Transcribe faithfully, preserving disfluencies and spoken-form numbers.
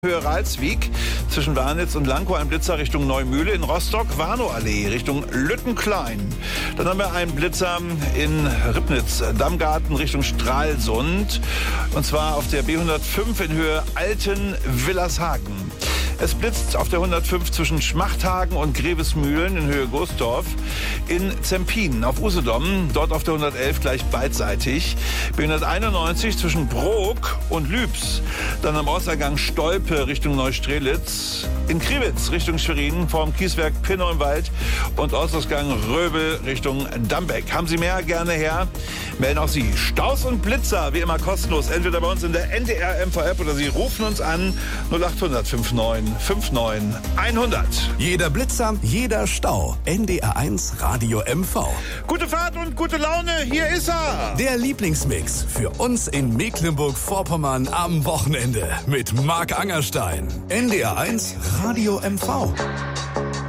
Höhe Ralswiek, zwischen Warnitz und Lankow ein Blitzer Richtung Neumühle, in Rostock Warnowallee Richtung Lüttenklein. Dann haben wir einen Blitzer in Ribnitz, Dammgarten Richtung Stralsund, und zwar auf der B hundertfünf in Höhe Alten-Willershagen. Es blitzt auf der hundertfünf zwischen Schmachthagen und Grevesmühlen in Höhe Gostorf, in Zempin auf Usedom, dort auf der hundertelf gleich beidseitig, B hunderteinundneunzig zwischen Brok und Lübs, dann am Ortseingang Stolpe Richtung Neustrelitz, in Kriwitz Richtung Schwerin vorm Kieswerk Pinnow im Wald und Ortsausgang Röbel Richtung Dambeck. Haben Sie mehr, gerne her, melden auch Sie. Staus und Blitzer, wie immer kostenlos, entweder bei uns in der N D R M V-App oder Sie rufen uns an null acht hundert neunundfünfzig neunundfünfzig hundert. Jeder Blitzer, jeder Stau. N D R eins Radio M V. Gute Fahrt und gute Laune, hier ist er. Der Lieblingsmix für uns in Mecklenburg-Vorpommern am Wochenende mit Marc Angerstein. N D R eins Radio M V.